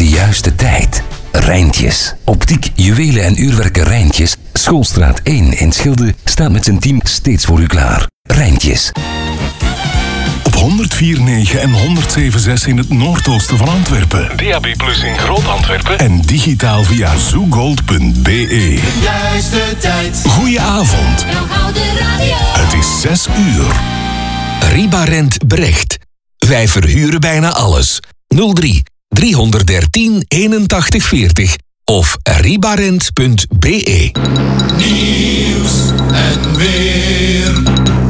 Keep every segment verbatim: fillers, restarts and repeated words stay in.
de juiste tijd. Rijntjes. Optiek, juwelen en uurwerken Rijntjes. Schoolstraat één in Schilde staat met zijn team steeds voor u klaar. Rijntjes. Op honderdvier komma negen en honderdzeven komma zes in het noordoosten van Antwerpen. D A B plus in Groot-Antwerpen. En digitaal via zoogold punt b e. Juiste tijd. Goedenavond. Het is zes uur. Ribarent Brecht. Wij verhuren bijna alles. nul drie driehonderddertien eenentachtig veertig of ribarent punt b e. Nieuws en weer.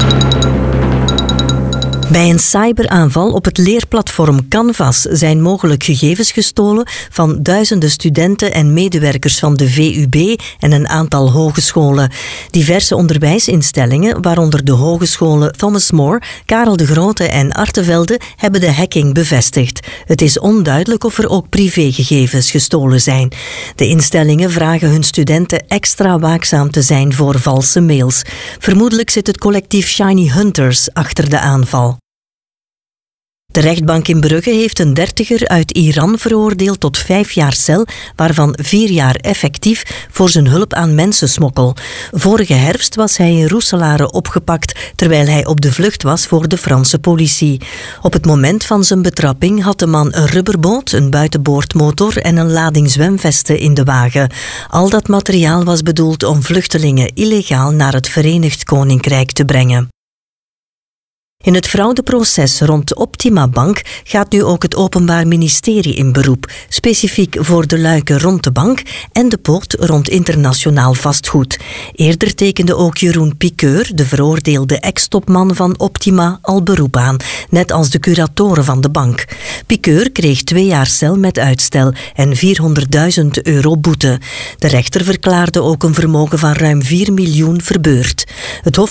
Bij een cyberaanval op het leerplatform Canvas zijn mogelijk gegevens gestolen van duizenden studenten en medewerkers van de V U B en een aantal hogescholen. Diverse onderwijsinstellingen, waaronder de hogescholen Thomas More, Karel de Grote en Artevelde, hebben de hacking bevestigd. Het is onduidelijk of er ook privégegevens gestolen zijn. De instellingen vragen hun studenten extra waakzaam te zijn voor valse mails. Vermoedelijk zit het collectief Shiny Hunters achter de aanval. De rechtbank in Brugge heeft een dertiger uit Iran veroordeeld tot vijf jaar cel, waarvan vier jaar effectief voor zijn hulp aan mensensmokkel. Vorige herfst was hij in Roeselare opgepakt, terwijl hij op de vlucht was voor de Franse politie. Op het moment van zijn betrapping had de man een rubberboot, een buitenboordmotor en een lading zwemvesten in de wagen. Al dat materiaal was bedoeld om vluchtelingen illegaal naar het Verenigd Koninkrijk te brengen. In het fraudeproces rond Optima Bank gaat nu ook het Openbaar Ministerie in beroep, specifiek voor de luiken rond de bank en de poort rond internationaal vastgoed. Eerder tekende ook Jeroen Piqueur, de veroordeelde ex-topman van Optima, al beroep aan, net als de curatoren van de bank. Piqueur kreeg twee jaar cel met uitstel en vierhonderdduizend euro boete. De rechter verklaarde ook een vermogen van ruim vier miljoen verbeurd. Het Hof